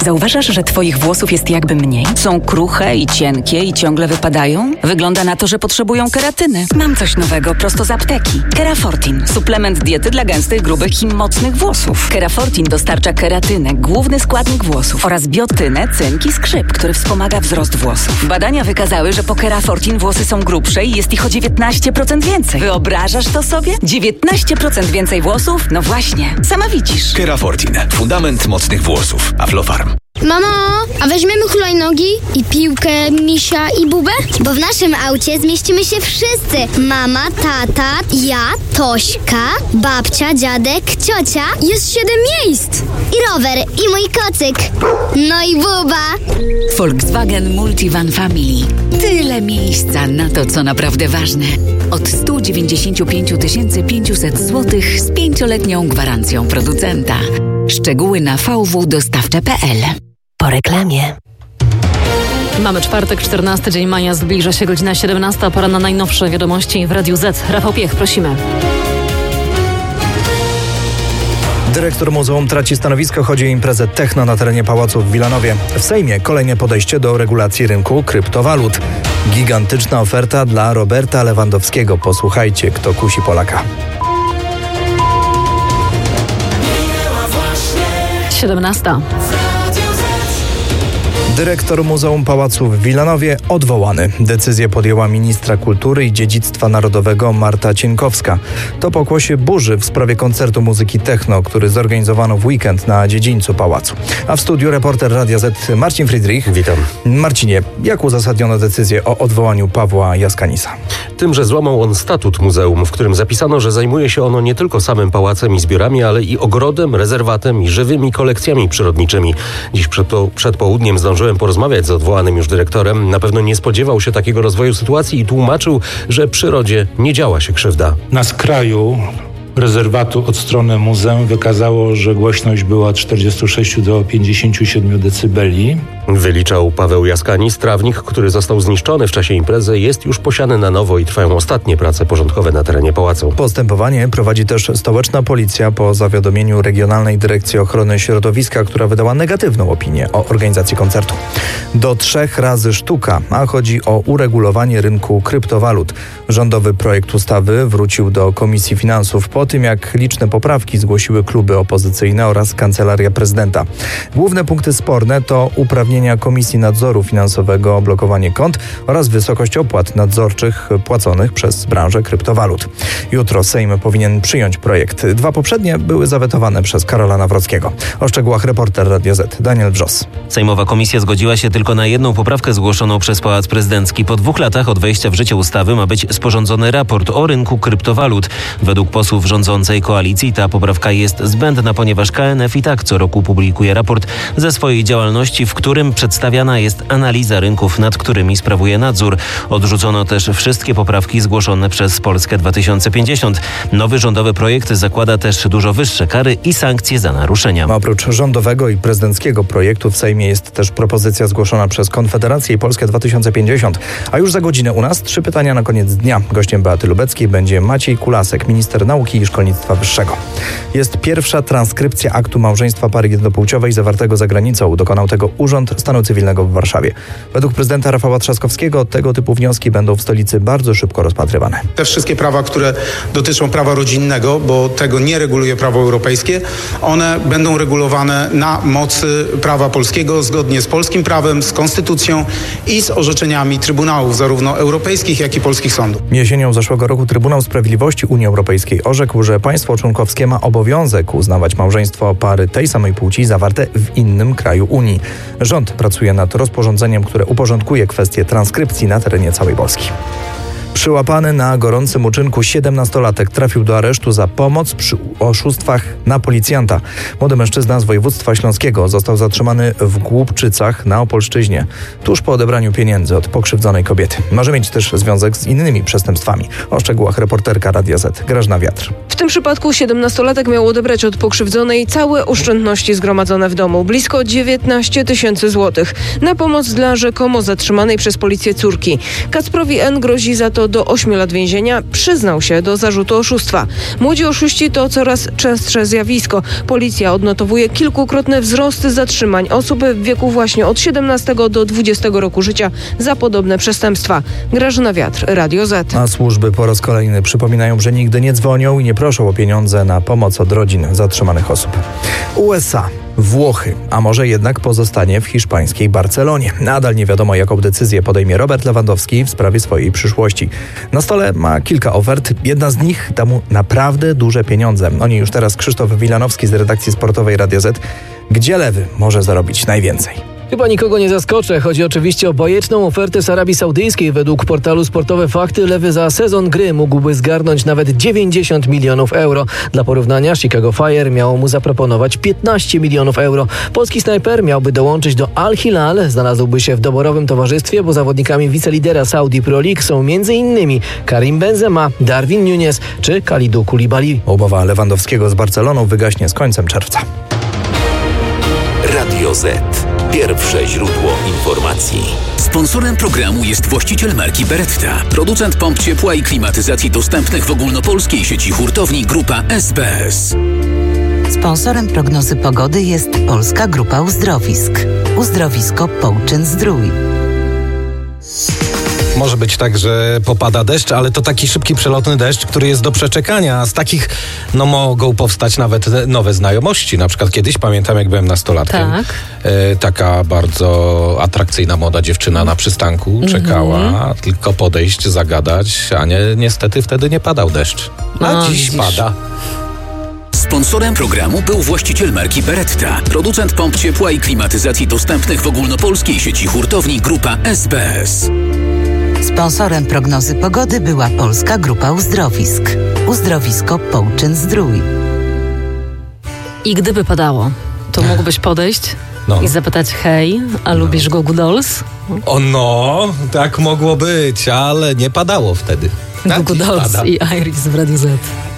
Zauważasz, że twoich włosów jest jakby mniej? Są kruche i cienkie i ciągle wypadają? Wygląda na to, że potrzebują keratyny. Mam coś nowego prosto z apteki. Kerafortin. Suplement diety dla gęstych, grubych i mocnych włosów. Kerafortin dostarcza keratynę, główny składnik włosów, oraz biotynę, cynk i skrzyp, który wspomaga wzrost włosów. Badania wykazały, że po Kerafortin włosy są grubsze i jest ich o 19% więcej. Wyobrażasz to sobie? 19% więcej włosów? No właśnie, sama widzisz. Kerafortin. Fundament mocnych włosów. Aflofarm. Mamo, a weźmiemy hulajnogi i piłkę, misia i bubę? Bo w naszym aucie zmieścimy się wszyscy. Mama, tata, ja, Tośka, babcia, dziadek, ciocia. Jest 7 miejsc. I rower, i mój kocyk. No i buba. Volkswagen Multivan Family. Tyle miejsca na to, co naprawdę ważne. Od 195 500 zł z 5-letnią gwarancją producenta. Szczegóły na vwdostawcze.pl. Po reklamie. Mamy czwartek, 14 dzień maja, zbliża się godzina 17, pora na najnowsze wiadomości w Radiu Z. Rafał Piech, prosimy. Dyrektor muzeum traci stanowisko, chodzi o imprezę techno na terenie pałacu w Wilanowie. W Sejmie kolejne podejście do regulacji rynku kryptowalut. Gigantyczna oferta dla Roberta Lewandowskiego. Posłuchajcie, kto kusi Polaka. 17. Dyrektor Muzeum Pałacu w Wilanowie odwołany. Decyzję podjęła ministra kultury i dziedzictwa narodowego Marta Cienkowska. To pokłosie burzy w sprawie koncertu muzyki techno, który zorganizowano w weekend na dziedzińcu pałacu. A w studiu reporter Radia Z Marcin Friedrich. Witam. Marcinie, jak uzasadniono decyzję o odwołaniu Pawła Jaskanisa? Tym, że złamał on statut muzeum, w którym zapisano, że zajmuje się ono nie tylko samym pałacem i zbiorami, ale i ogrodem, rezerwatem i żywymi kolekcjami przyrodniczymi. Dziś przed południem zdążyłem porozmawiać z odwołanym już dyrektorem. Na pewno nie spodziewał się takiego rozwoju sytuacji i tłumaczył, że przyrodzie nie działa się krzywda. Na skraju rezerwatu od strony muzeum wykazało, że głośność była od 46 do 57 decybeli. Wyliczał Paweł Jaskanis. Trawnik, który został zniszczony w czasie imprezy, jest już posiany na nowo i trwają ostatnie prace porządkowe na terenie pałacu. Postępowanie prowadzi też stołeczna policja po zawiadomieniu Regionalnej Dyrekcji Ochrony Środowiska, która wydała negatywną opinię o organizacji koncertu. Do 3 razy sztuka, a chodzi o uregulowanie rynku kryptowalut. Rządowy projekt ustawy wrócił do Komisji Finansów po tym, jak liczne poprawki zgłosiły kluby opozycyjne oraz Kancelaria Prezydenta. Główne punkty sporne to uprawnienia Komisji Nadzoru Finansowego o blokowanie kont oraz wysokość opłat nadzorczych płaconych przez branżę kryptowalut. Jutro Sejm powinien przyjąć projekt. 2 poprzednie były zawetowane przez Karola Nawrockiego. O szczegółach reporter Radia Z Daniel Wrzos. Sejmowa komisja zgodziła się tylko na jedną poprawkę zgłoszoną przez Pałac Prezydencki. Po 2 latach od wejścia w życie ustawy ma być sporządzony raport o rynku kryptowalut. Według posłów rządzącej koalicji ta poprawka jest zbędna, ponieważ KNF i tak co roku publikuje raport ze swojej działalności, w którym przedstawiana jest analiza rynków, nad którymi sprawuje nadzór. Odrzucono też wszystkie poprawki zgłoszone przez Polskę 2050. Nowy rządowy projekt zakłada też dużo wyższe kary i sankcje za naruszenia. Oprócz rządowego i prezydenckiego projektu w Sejmie jest też propozycja zgłoszona przez Konfederację i Polskę 2050. A już za godzinę u nas 3 pytania na koniec dnia. Gościem Beaty Lubeckiej będzie Maciej Kulasek, minister nauki i szkolnictwa wyższego. Jest pierwsza transkrypcja aktu małżeństwa pary jednopłciowej zawartego za granicą. Dokonał tego Urząd Stanu Cywilnego w Warszawie. Według prezydenta Rafała Trzaskowskiego tego typu wnioski będą w stolicy bardzo szybko rozpatrywane. Te wszystkie prawa, które dotyczą prawa rodzinnego, bo tego nie reguluje prawo europejskie, one będą regulowane na mocy prawa polskiego, zgodnie z polskim prawem, z konstytucją i z orzeczeniami trybunałów, zarówno europejskich, jak i polskich sądów. Jesienią zeszłego roku Trybunał Sprawiedliwości Unii Europejskiej orzekł, że państwo członkowskie ma obowiązek uznawać małżeństwo pary tej samej płci zawarte w innym kraju Unii. Rząd pracuje nad rozporządzeniem, które uporządkuje kwestię transkrypcji na terenie całej Polski. Przyłapany na gorącym uczynku 17-latek trafił do aresztu za pomoc przy oszustwach na policjanta. Młody mężczyzna z województwa śląskiego został zatrzymany w Głubczycach na Opolszczyźnie, tuż po odebraniu pieniędzy od pokrzywdzonej kobiety. Może mieć też związek z innymi przestępstwami. O szczegółach reporterka Radia Z Grażyna Wiatr. W tym przypadku 17-latek miał odebrać od pokrzywdzonej całe oszczędności zgromadzone w domu, blisko 19 000 złotych, na pomoc dla rzekomo zatrzymanej przez policję córki. Kacprowi N. grozi za to to do 8 lat więzienia. Przyznał się do zarzutu oszustwa. Młodzi oszuści to coraz częstsze zjawisko. Policja odnotowuje kilkukrotne wzrosty zatrzymań osób w wieku właśnie od 17 do 20 roku życia za podobne przestępstwa. Grażyna Wiatr, Radio Z. A służby po raz kolejny przypominają, że nigdy nie dzwonią i nie proszą o pieniądze na pomoc od rodzin zatrzymanych osób. USA, Włochy, a może jednak pozostanie w hiszpańskiej Barcelonie. Nadal nie wiadomo, jaką decyzję podejmie Robert Lewandowski w sprawie swojej przyszłości. Na stole ma kilka ofert. Jedna z nich da mu naprawdę duże pieniądze. O niej już teraz Krzysztof Wilanowski z redakcji sportowej Radio Z. Gdzie Lewy może zarobić najwięcej? Chyba nikogo nie zaskoczę. Chodzi oczywiście o bajeczną ofertę z Arabii Saudyjskiej. Według portalu Sportowe Fakty Lewy za sezon gry mógłby zgarnąć nawet 90 milionów euro. Dla porównania Chicago Fire miało mu zaproponować 15 milionów euro. Polski snajper miałby dołączyć do Al Hilal. Znalazłby się w doborowym towarzystwie, bo zawodnikami wicelidera Saudi Pro League są m.in. Karim Benzema, Darwin Núñez czy Kalidou Koulibaly. Umowa Lewandowskiego z Barceloną wygaśnie z końcem czerwca. Radio Z. Pierwsze źródło informacji. Sponsorem programu jest właściciel marki Beretta, producent pomp ciepła i klimatyzacji dostępnych w ogólnopolskiej sieci hurtowni Grupa SBS. Sponsorem prognozy pogody jest Polska Grupa Uzdrowisk. Uzdrowisko Połczyn-Zdrój. Może być tak, że popada deszcz, ale to taki szybki, przelotny deszcz, który jest do przeczekania. A z takich mogą powstać nawet nowe znajomości. Na przykład kiedyś, pamiętam, jak byłem nastolatkiem, taka bardzo atrakcyjna młoda dziewczyna na przystanku czekała, tylko podejść, zagadać, a niestety wtedy nie padał deszcz. A dziś pada. Sponsorem programu był właściciel marki Beretta, producent pomp ciepła i klimatyzacji dostępnych w ogólnopolskiej sieci hurtowni Grupa SBS. Sponsorem prognozy pogody była Polska Grupa Uzdrowisk. Uzdrowisko Połczyn-Zdrój. I gdyby padało, to mógłbyś podejść i zapytać: hej, a lubisz Goo Goo Dolls? Tak mogło być, ale nie padało wtedy. Goo Goo Dolls i Iris w Radio Z.